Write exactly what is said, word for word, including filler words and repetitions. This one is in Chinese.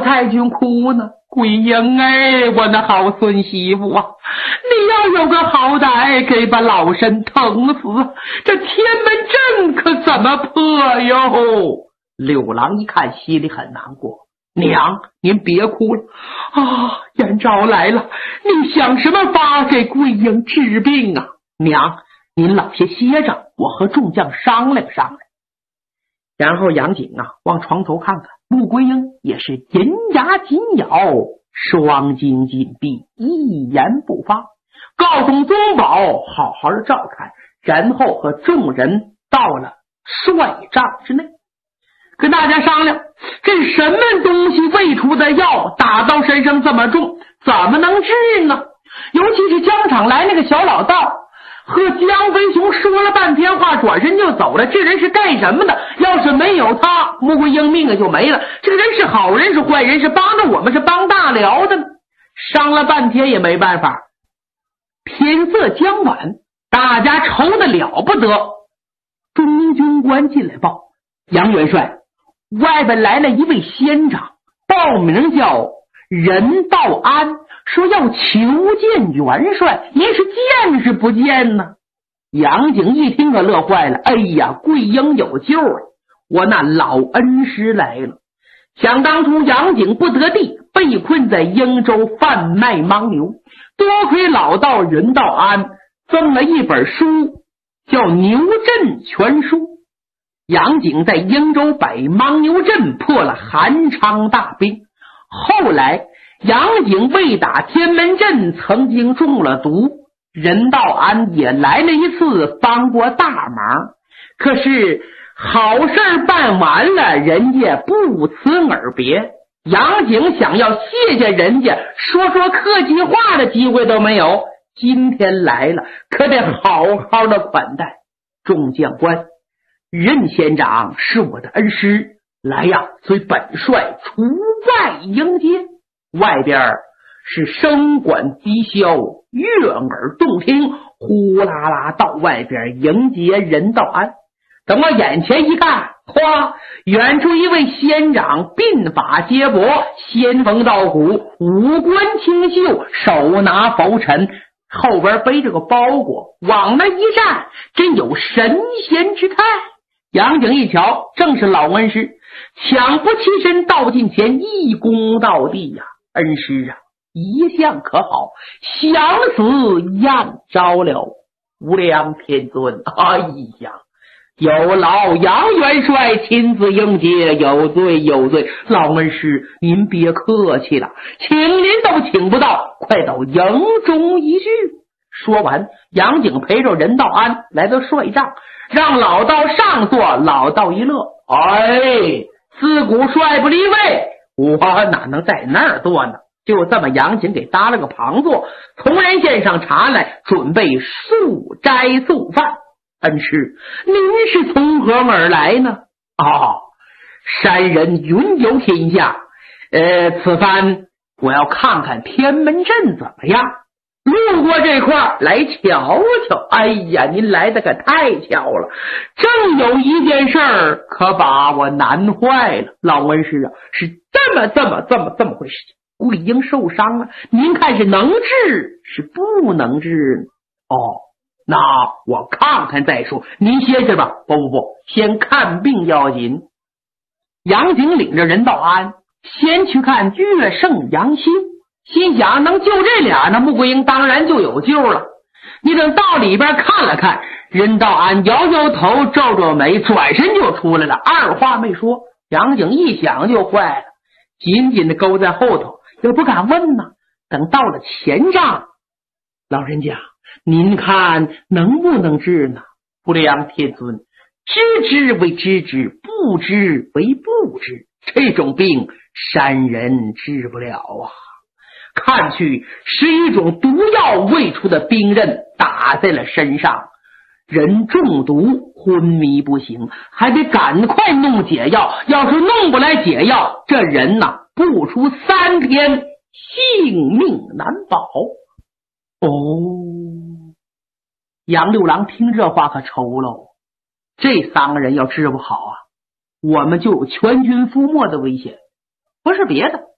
太君哭呢。桂英哎，我那好孙媳妇啊，你要有个好歹，给把老身疼死，这天门阵可怎么破哟？六郎一看心里很难过，娘您别哭了啊，延昭来了，你想什么法给桂英治病啊？娘您老些歇着，我和众将商量商量。然后杨景啊往床头看看，穆桂英也是银牙紧咬，双睛紧闭，一言不发，告诉宗保好好的照看，然后和众人到了帅帐之内，跟大家商量，这什么东西喂出的药打到身上这么重，怎么能治呢？尤其是疆场来那个小老道，和江飞雄说了半天话，转身就走了。这人是干什么的？要是没有他，穆桂英命就没了。这个人是好人是坏人？是帮着我们是帮大辽的呢？商了半天也没办法。天色将晚，大家愁得了不得。中军官进来报，杨元帅，外边来了一位仙长，报名叫任道安，说要求见元帅，您是见是不见呢？杨景一听可乐坏了，哎呀，桂英有救了，我那老恩师来了。想当初杨景不得地，被困在英州贩卖牦牛，多亏老道任道安赠了一本书，叫《牛阵全书》。杨景在英州北牦牛阵破了韩昌大兵，后来杨景为打天门阵曾经中了毒，任道安也来了一次，帮过大忙。可是好事办完了，人家不辞而别。杨景想要谢谢人家，说说客气话的机会都没有。今天来了，可得好好的款待。众将官，任县长是我的恩师，来呀，随本帅出外迎接。外边是声管低箫，悦耳动听，呼啦啦到外边迎接任道安。等我眼前一看，哗，远处一位仙长，鬓发皆帛，仙风道骨，五官清秀，手拿拂尘，后边背着个包裹，往那一站，真有神仙之态。杨景一瞧，正是老恩师，抢不起身，道近前一躬到地呀、啊，恩师啊，一向可好，想死样招了。无量天尊，哎呀，有劳杨元帅亲自迎接，有罪有罪，老恩师您别客气了，请您都请不到，快到营中一叙。说完，杨景陪着任道安来到帅帐，让老道上座。老道一乐，哎，自古帅不离位，我哪能在那儿坐呢？就这么杨景给搭了个旁座，从人献上茶来，准备素斋素饭。恩师，您是从何而来呢？哦，山人云游天下，呃，此番我要看看天门阵怎么样，路过这块来瞧瞧。哎呀，您来的可太巧了，正有一件事儿可把我难坏了。老恩师啊，是这么这么这么这么回事情，桂英受伤了，您看是能治是不能治呢？哦，那我看看再说，您歇歇吧。不不不，先看病要紧。杨景领着任道安先去看岳胜、杨新，心想能救这俩，那穆桂英当然就有救了。你等到里边看了看，任道安摇摇头，皱皱眉，转身就出来了，二话没说。杨景一想就坏了，紧紧的勾在后头，也不敢问呢。等到了前帐，老人家您看能不能治呢？不良天尊，知之为知之，不知为不知，这种病山人治不了啊。看去是一种毒药喂出的兵刃打在了身上，人中毒昏迷不醒，还得赶快弄解药，要是弄不来解药，这人呐、啊、不出三天性命难保。哦，杨六郎听这话可愁喽，这三个人要治不好啊，我们就有全军覆没的危险。不是别的，